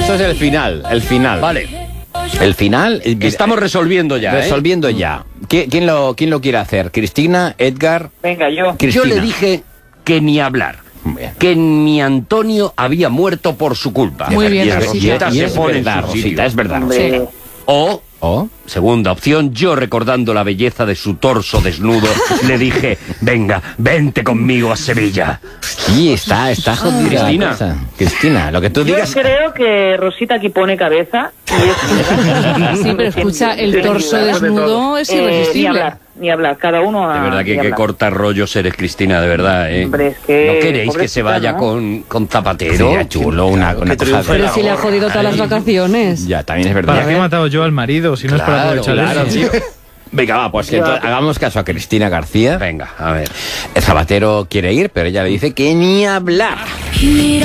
Eso es el final, el final. Vale. El final. Estamos resolviendo ya. Resolviendo ya. ¿Quién lo quiere hacer? ¿Cristina? ¿Edgar? Venga, yo. Cristina. Yo le dije que ni hablar. Que ni Antonio había muerto por su culpa. Muy bien, y Rosita. se pone en verdad, su sitio. Rosita, es verdad. Hombre, O, segunda opción, yo recordando la belleza de su torso desnudo, le dije, venga, vente conmigo a Sevilla. Sí, está jodida. Cristina. la cosa. Cristina, lo que tú yo digas. creo que Rosita aquí pone cabeza. Y Sí, pero escucha, el torso desnudo es irresistible. Ni hablar, cada uno De verdad que ni hablar. corta rollos eres, Cristina, de verdad, ¿eh? Hombre, es que, ¿No queréis que se pobrecita, vaya ¿no? con Zapatero? Sería chulo, una cosa. Pero si le ha jodido todas las vacaciones. Ya, también es ¿Para verdad. qué he matado yo al marido si no es para aprovechar eso? tío. Venga, va, pues entonces, hagamos caso a Cristina García. Venga, a ver. El Zapatero quiere ir, pero ella le dice que ni hablar. Mira